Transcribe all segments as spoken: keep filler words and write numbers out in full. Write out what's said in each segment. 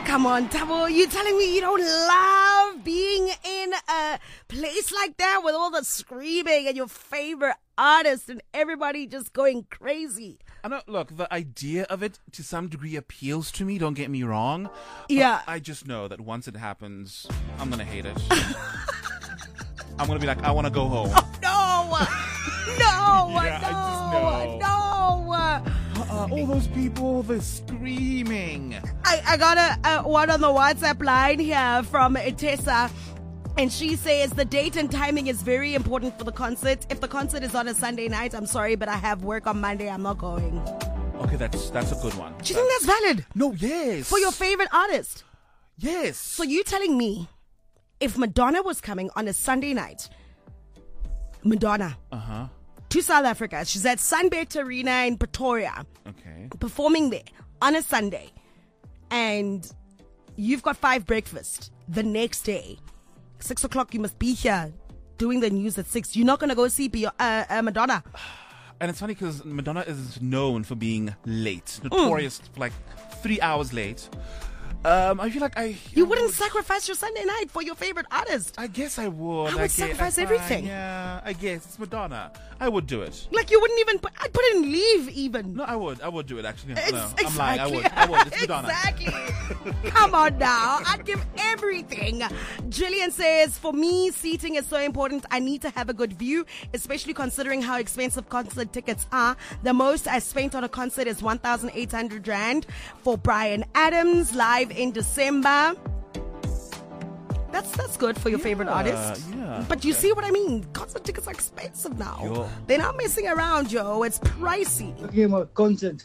Come on, Tabo, you telling me you don't love being in a place like that with all the screaming and your favorite artist and everybody just going crazy? I know, look, the idea of it to some degree appeals to me, don't get me wrong. Yeah. I just know that once it happens, I'm going to hate it. I'm going to be like, I want to go home. Oh, no! No! Yeah, no! I just know. No! Uh, all those people, they're screaming. I, I got a, a one on the WhatsApp line here from Tessa. And she says the date and timing is very important for the concert. If the concert is on a Sunday night, I'm sorry, but I have work on Monday. I'm not going. Okay, that's that's a good one. Do you think that's valid? No, yes. For your favorite artist? Yes. So you telling me if Madonna was coming on a Sunday night, Madonna, Uh-huh. to South Africa, she's at Sunbet Arena in Pretoria, Okay. performing there on a Sunday, and you've got five breakfast the next day. Six o'clock, you must be here doing the news at six. You're not going to go see Beyonce, uh, uh, Madonna. And it's funny because Madonna is known for being late. Notorious Mm. for like three hours late. Um, I feel like I... You I wouldn't would- sacrifice your Sunday night for your favorite artist. I guess I would. I would guess, sacrifice fine, everything. Yeah, I guess. It's Madonna. I would do it. Like, you wouldn't even put, I'd put in leave even. No, I would. I would do it, actually. Ex- No, exactly. I'm lying. I would. I would. It's Madonna. Exactly. Come on now. I'd give everything. Jillian says, for me, seating is so important. I need to have a good view, especially considering how expensive concert tickets are. The most I spent on a concert is one thousand eight hundred rand for Bryan Adams live in December. That's that's good for your favorite Yeah, artist. yeah, But you okay. see what I mean? Concert tickets are expensive now. Yo. They're not messing around, yo. It's pricey. Okay, my concert.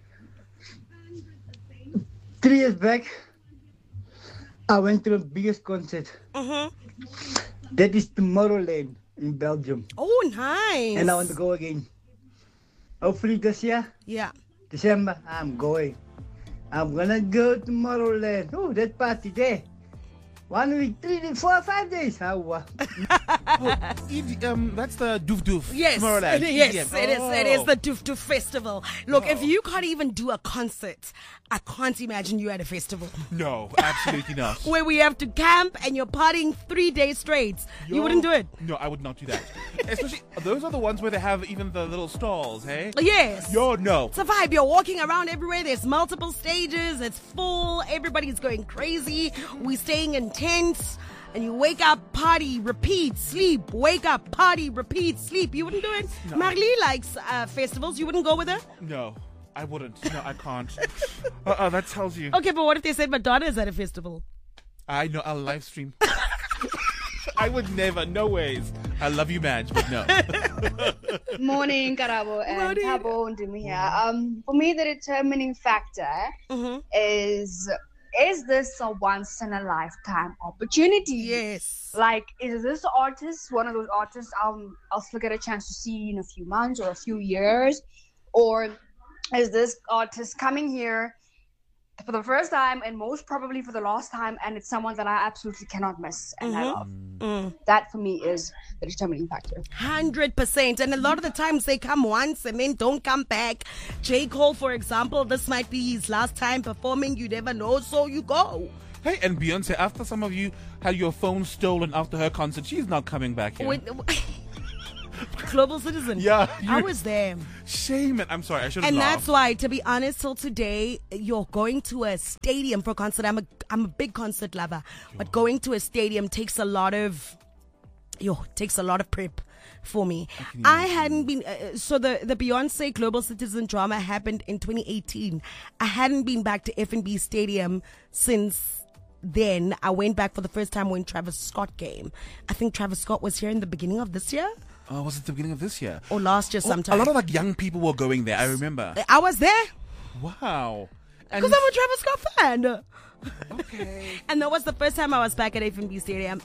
Three years back, I went to the biggest concert. Mm-hmm. That is Tomorrowland in Belgium. Oh, nice. And I want to go again. Hopefully this year, Yeah. December, I'm going. I'm gonna go to Tomorrowland. Oh, that party there. One week, three days, four, five days. How? Uh, Oh, E D, um, that's the Doof Doof. Yes, Tomorrowland. it, yes, E D M. it is. It is Oh. the Doof Doof Festival. Look, if Oh. you can't even do a concert, I can't imagine you at a festival No, absolutely not. where we have to camp and you're partying three days straight. You Yo. wouldn't do it. No, I would not do that. Especially, those are the ones where they have even the little stalls, hey? Yes. Yo, no. It's a vibe. You're walking around everywhere. There's multiple stages. It's full. Everybody's going crazy. We're staying in tents. And you wake up, party, repeat, sleep. Wake up, party, repeat, sleep. You wouldn't do it? No. Marley likes uh, festivals. You wouldn't go with her? No, I wouldn't. No, I can't. Uh-uh, that tells you. Okay, but what if they said Madonna is at a festival? I know, I'll live stream. I would never, no ways. I love you, Madge, but no. Morning, Karabo and Morning. Tabo and Dumi here. Um, for me, the determining factor Mm-hmm. is is this a once in a lifetime opportunity? Yes. Like, is this artist one of those artists I'll I'll still get a chance to see in a few months or a few years, or is this artist coming here for the first time and most probably for the last time, and it's someone that I absolutely cannot miss and I love. Mm. That for me is the determining factor. Hundred percent, and a lot of the times they come once and then don't come back. J. Cole, for example, this might be his last time performing. You never know, so you go. Hey, and Beyonce, after some of you had your phone stolen after her concert, she's not coming back here. When- Global Citizen. Yeah, I you- was there. Shame it. I'm sorry, I should have And laughed. that's why, to be honest, till today, you're going to a stadium for a concert. I'm a, I'm a big concert lover, but going to a stadium takes a lot of, yo, takes a lot of prep for me. I hadn't been, uh, so the, the Beyonce Global Citizen drama happened in twenty eighteen. I hadn't been back to F N B Stadium since then. I went back for the first time when Travis Scott came. I think Travis Scott was here in the beginning of this year Oh, was it the beginning of this year? or last year Oh, sometime. a lot of like young people were going there, I remember. I was there. Wow. And Because I'm a Travis Scott fan. okay. And that was the first time I was back at F N B Stadium. Hey,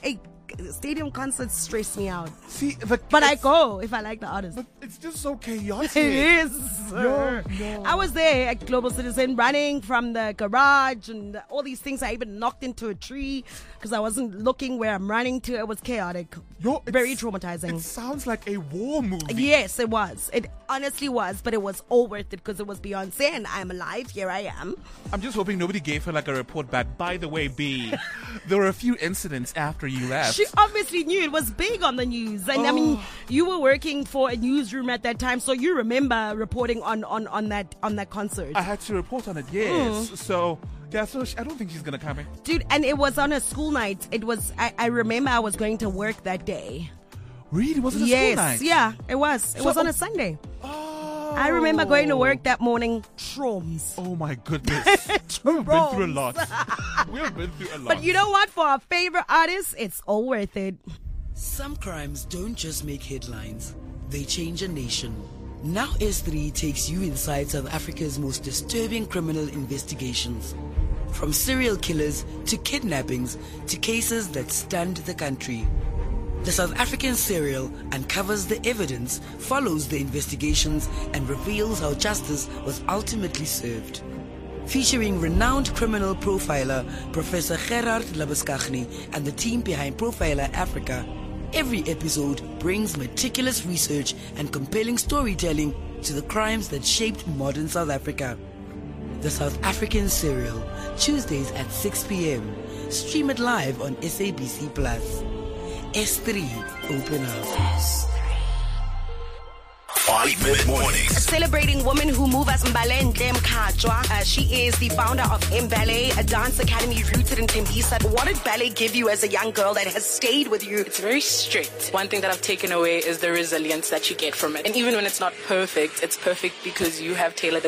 stadium concerts stress me out. See, the, But I it's- go if I like the artist. But it's just so chaotic. It is. No, no. I was there at Global Citizen running from the garage and all these things. I even knocked into a tree because I wasn't looking where I'm running to. It was chaotic. Yo, it's- Very traumatizing. It sounds like a war movie. Yes, it was. It honestly was, but it was all worth it because it was Beyonce and I'm alive. Here I am. I'm just hoping nobody gave her like a report back. By the way, B, there were a few incidents after you left. She obviously knew it was big on the news. And I mean, Oh. you were working for a newsroom at that time, so you remember reporting on, on, on that on that concert. I had to report on it, yes. Mm. So, yeah, so sh- I don't think she's going to come in. Dude, and it was on a school night. It was, I, I remember I was going to work that day. Really? Was it a yes, school night? yeah, it was. It So- was on a Sunday. Oh. I remember going to work that morning, troms. Oh my goodness. We've been through a lot. We've been through a lot. But you know what? For our favorite artists, it's all worth it. Some crimes don't just make headlines, they change a nation. Now S three takes you inside South Africa's most disturbing criminal investigations. From serial killers to kidnappings to cases that stunned the country. The South African Serial uncovers the evidence, follows the investigations, and reveals how justice was ultimately served. Featuring renowned criminal profiler Professor Gerard Labuskaghni and the team behind Profiler Africa, every episode brings meticulous research and compelling storytelling to the crimes that shaped modern South Africa. The South African Serial, Tuesdays at six p.m. Stream it live on S A B C Plus. S three, open up. Five Minute Mornings. Celebrating women who move us, Mbale Mkhatshwa. Uh, she is the founder of Mbale, a dance academy rooted in Tembisa. What did ballet give you as a young girl that has stayed with you? It's very strict. One thing that I've taken away is the resilience that you get from it. And even when it's not perfect, it's perfect because you have tailored